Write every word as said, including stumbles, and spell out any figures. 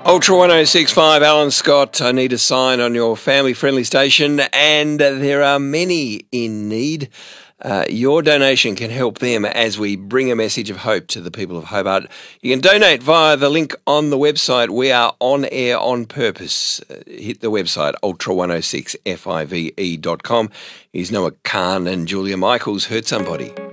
Ultra one oh six point five, Alan Scott. I need a sign on your family-friendly station, and uh, there are many in need. Uh, your donation can help them as we bring a message of hope to the people of Hobart. You can donate via the link on the website. We are on air on purpose. Uh, hit the website, ultra one oh six five dot com. Here's Noah Khan and Julia Michaels, Hurt Somebody.